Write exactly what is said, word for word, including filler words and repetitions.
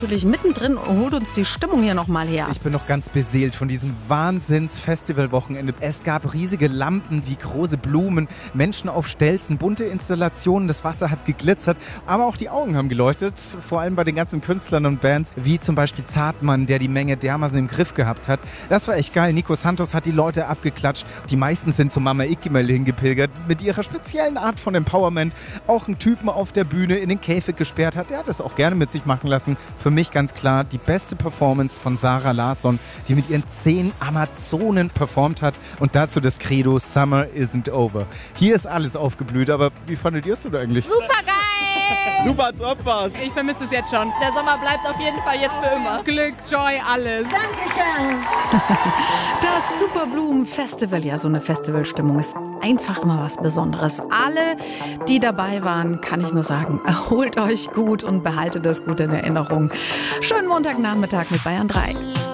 Natürlich mittendrin und holt uns die Stimmung hier nochmal her. Ich bin noch ganz beseelt von diesem Wahnsinns-Festivalwochenende. Es gab riesige Lampen wie große Blumen, Menschen auf Stelzen, bunte Installationen, das Wasser hat geglitzert, aber auch die Augen haben geleuchtet, vor allem bei den ganzen Künstlern und Bands, wie zum Beispiel Zartmann, der die Menge dermaßen im Griff gehabt hat. Das war echt geil. Nico Santos hat die Leute abgeklatscht. Die meisten sind zu Mama Ikimel hingepilgert, mit ihrer speziellen Art von Empowerment. Auch einen Typen auf der Bühne in den Käfig gesperrt hat, der hat es auch gerne mit sich machen lassen. Für mich ganz klar die beste Performance von Zara Larsson, die mit ihren zehn Amazonen performt hat und dazu das Credo Summer isn't over. Hier ist alles aufgeblüht, aber wie fandet ihr es denn eigentlich? Super geil! Super top war's! Ich vermisse es jetzt schon. Der Sommer bleibt auf jeden Fall jetzt für immer. Glück, Joy, alles. Dankeschön! Das Superblumen Festival, ja, so eine Festivalstimmung ist einfach immer was Besonderes. Alle, die dabei waren, kann ich nur sagen, erholt euch gut und behaltet das gut in Erinnerung. Schönen Montagnachmittag mit Bayern drei.